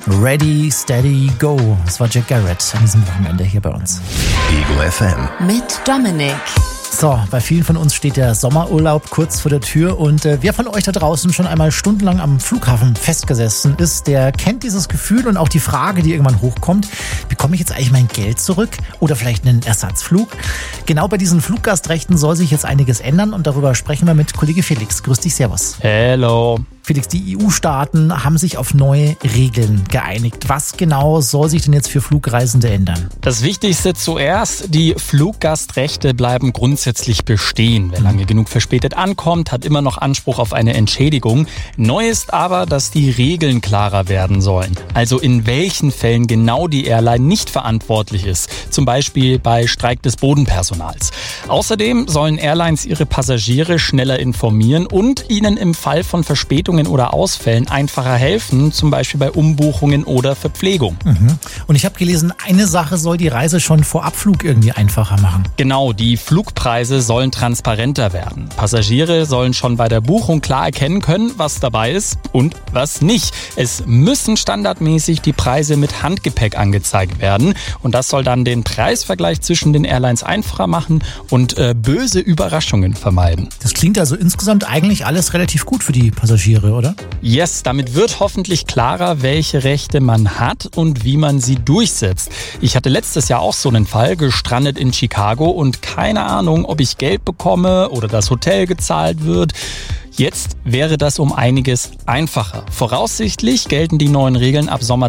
Ready, Steady, Go. Das war Jack Garrett an diesem Wochenende hier bei uns. Eagle FM. Mit Dominik. So, bei vielen von uns steht der Sommerurlaub kurz vor der Tür und wer von euch da draußen schon einmal stundenlang am Flughafen festgesessen ist, der kennt dieses Gefühl und auch die Frage, die irgendwann hochkommt, bekomme ich jetzt eigentlich mein Geld zurück oder vielleicht einen Ersatzflug? Genau bei diesen Fluggastrechten soll sich jetzt einiges ändern und darüber sprechen wir mit Kollege Felix. Grüß dich, servus. Hello. Felix, die EU-Staaten haben sich auf neue Regeln geeinigt. Was genau soll sich denn jetzt für Flugreisende ändern? Das Wichtigste zuerst, die Fluggastrechte bleiben grundsätzlich bestehen. Wer lange genug verspätet ankommt, hat immer noch Anspruch auf eine Entschädigung. Neu ist aber, dass die Regeln klarer werden sollen. Also in welchen Fällen genau die Airline nicht verantwortlich ist. Zum Beispiel bei Streik des Bodenpersonals. Außerdem sollen Airlines ihre Passagiere schneller informieren und ihnen im Fall von Verspätungen oder Ausfällen einfacher helfen, zum Beispiel bei Umbuchungen oder Verpflegung. Und ich habe gelesen, eine Sache soll die Reise schon vor Abflug irgendwie einfacher machen. Genau, die Flugpreise sollen transparenter werden. Passagiere sollen schon bei der Buchung klar erkennen können, was dabei ist und was nicht. Es müssen standardmäßig die Preise mit Handgepäck angezeigt werden und das soll dann den Preisvergleich zwischen den Airlines einfacher machen und böse Überraschungen vermeiden. Das klingt also insgesamt eigentlich alles relativ gut für die Passagiere, oder? Yes, damit wird hoffentlich klarer, welche Rechte man hat und wie man sie durchsetzt. Ich hatte letztes Jahr auch so einen Fall, gestrandet in Chicago und keine Ahnung, ob ich Geld bekomme oder das Hotel gezahlt wird. Jetzt wäre das um einiges einfacher. Voraussichtlich gelten die neuen Regeln ab Sommer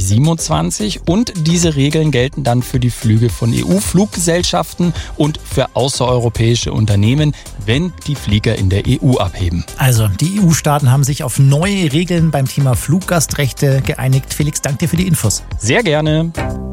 2027 und diese Regeln gelten dann für die Flüge von EU-Fluggesellschaften und für außereuropäische Unternehmen, wenn die Flieger in der EU abheben. Also, die EU-Staaten haben sich auf neue Regeln beim Thema Fluggastrechte geeinigt. Felix, danke dir für die Infos. Sehr gerne.